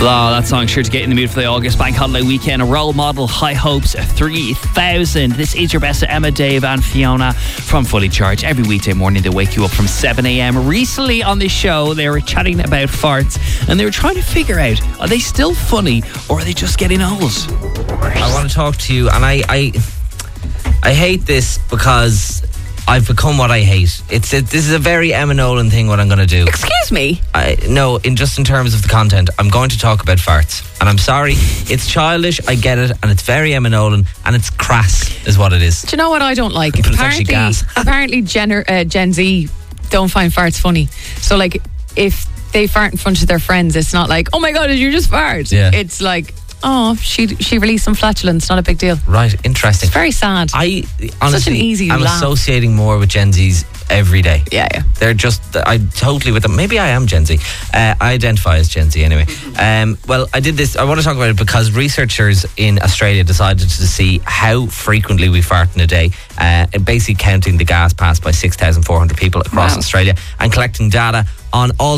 Oh, that song sure to get in the mood for the August bank holiday weekend. A role model, high hopes, 3,000. This is your best of Emma, Dave and Fiona from Fully Charged. Every weekday morning they wake you up from 7 a.m. Recently on this show they were chatting about farts and they were trying to figure out, are they still funny or are they just getting old? I want to talk to you, and I hate this because I've become what I hate. This is a very Emma Nolan thing, what I'm going to do. Excuse me? No, in terms of the content, I'm going to talk about farts. And I'm sorry, it's childish, I get it, and it's very Emma Nolan, and it's crass, is what it is. Do you know what I don't like? But it's actually gas. Apparently Gen Z don't find farts funny. So, like, if they fart in front of their friends, it's not like, oh my God, did you just fart? Yeah. It's like, oh, she released some flatulence, not a big deal. Right, interesting. It's very sad. I honestly, such an easy I'm laugh. associating more with Gen Zs every day. Yeah. They're just, I totally with them. Maybe I am Gen Z. I identify as Gen Z anyway. Well, I did this, I want to talk about it because researchers in Australia decided to see how frequently we fart in a day, basically counting the gas passed by 6,400 people across Australia and collecting data on all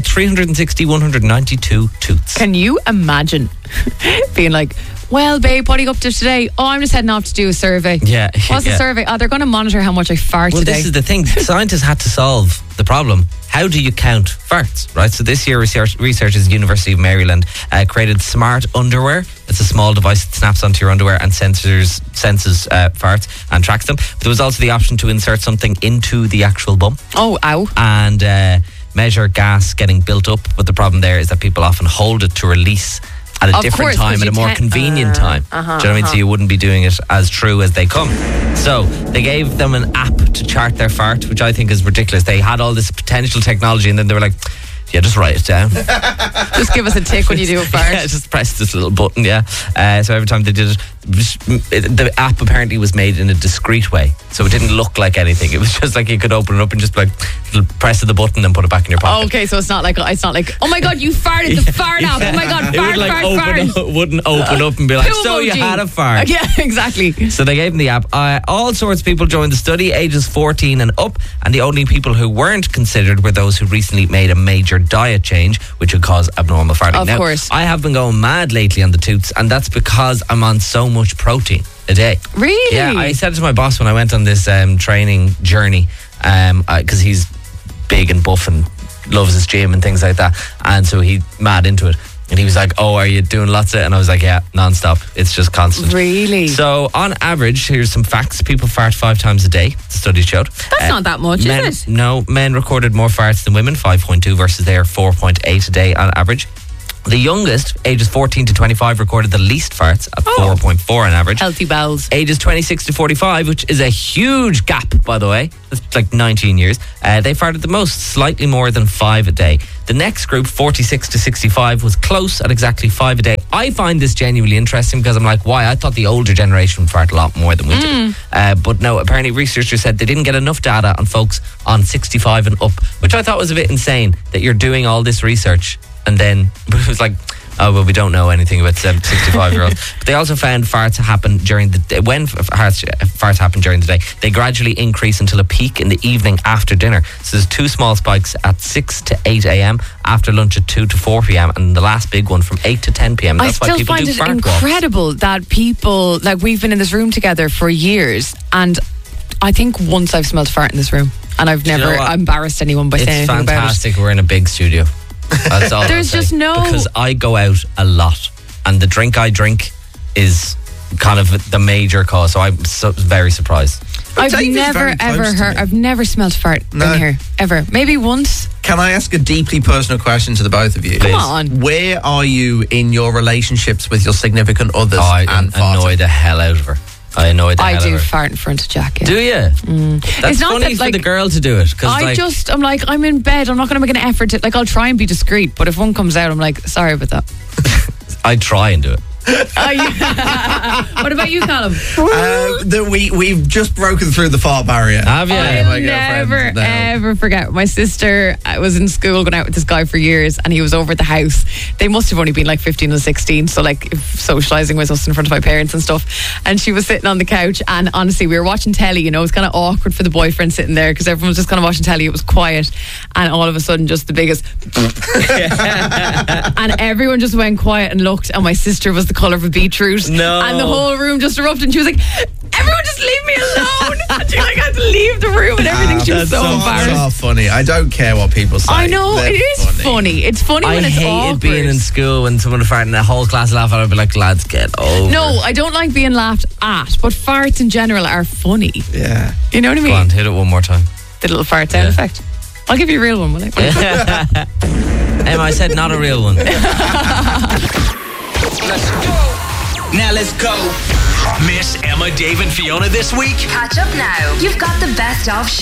192 toots. Can you imagine being like, well, babe, what are you up to today? Oh, I'm just heading off to do a survey. Yeah. What's the survey? Oh, they're going to monitor how much I fart today. Well, this is the thing. Scientists had to solve the problem. How do you count farts, right? So this year, researchers at the University of Maryland created smart underwear. It's a small device that snaps onto your underwear and senses farts and tracks them. But there was also the option to insert something into the actual bum. Oh, ow. And measure gas getting built up. But the problem there is that people often hold it to release at a different time, at a more convenient time. Do you know what I mean? So you wouldn't be doing it as true as they come. So they gave them an app to chart their fart, which I think is ridiculous. They had all this potential technology and then they were like, yeah, just write it down. Just give us a tick when you do a fart. Yeah, just press this little button, so every time they did it, the app apparently was made in a discreet way. So it didn't look like anything. It was just like you could open it up and just like press the button and put it back in your pocket. Okay, so it's not like, oh my God, you farted, the fart app. Oh my God, it wouldn't open up and be like, so you had a fart. Yeah, exactly. So they gave them the app. All sorts of people joined the study, ages 14 and up, and the only people who weren't considered were those who recently made a major diet change, which would cause abnormal farting. Of course. I have been going mad lately on the toots, and that's because I'm on so much protein a day. Really? Yeah, I said it to my boss when I went on this training journey, because he's big and buff and loves his gym and things like that, and so he's mad into it. And he was like, oh, are you doing lots of it? And I was like, yeah, non-stop. It's just constant. Really? So on average, here's some facts. People fart 5 times a day, the study showed. That's not that much, is it? No, men recorded more farts than women, 5.2 versus their 4.8 a day on average. The youngest, ages 14 to 25, recorded the least farts at 4.4 on average. Healthy bowels. Ages 26 to 45, which is a huge gap, by the way. That's like 19 years. They farted the most, slightly more than 5 a day. The next group, 46 to 65, was close at exactly 5 a day. I find this genuinely interesting because I'm like, why? I thought the older generation would fart a lot more than we did. But no, apparently researchers said they didn't get enough data on folks on 65 and up, which I thought was a bit insane that you're doing all this research and then it was like, oh, well, we don't know anything about 65-year-olds. But they also found farts happen during the day. When farts happen during the day, they gradually increase until a peak in the evening after dinner. So there's 2 small spikes at 6 to 8 a.m, after lunch at 2 to 4 p.m, and the last big one from 8 to 10 p.m. That's I why still people find do it fart incredible walks. that people, like, we've been in this room together for years, and I think once I've smelled fart in this room, and I've never embarrassed anyone by saying anything about it. It's fantastic. We're in a big studio. That's all. There's just no... Because I go out a lot and the drink I drink is kind of the major cause, so I'm very surprised. I've never smelled fart in here, ever. Maybe once. Can I ask a deeply personal question to the both of you? Come on. Where are you in your relationships with your significant others? I annoy the hell out of her. I do fart in front of Jack. Yeah. Do you? That's it's not funny that, like, for the girl to do it. I'm like, I'm in bed. I'm not going to make an effort to, like, I'll try and be discreet. But if one comes out, I'm like, sorry about that. I try and do it. What about you, Callum? We've just broken through the fart barrier. Have you? I'll never, ever forget. My sister was in school going out with this guy for years, and he was over at the house. They must have only been like 15 or 16, so like socialising with us in front of my parents and stuff. And she was sitting on the couch, and honestly, we were watching telly, you know, it was kind of awkward for the boyfriend sitting there because everyone was just kind of watching telly. It was quiet, and all of a sudden, just the biggest. And everyone just went quiet and looked, and my sister was the colour of a beetroot. No. And the whole room just erupted, and she was like, everyone just leave me alone. And she like had to leave the room and everything. She was so embarrassed. It's funny. I don't care what people say. I know, it is funny. It's funny when it's awkward. I hated being in school when someone farted and the whole class laughed at it. I'd be like, lads, get over. No, I don't like being laughed at, but farts in general are funny. Yeah. You know what I mean? Go on, hit it one more time. The little fart sound effect. I'll give you a real one, will I? Emma, I said not a real one. Let's go. Now let's go. Miss Emma, Dave and Fiona this week? Catch up now. You've got the best of show.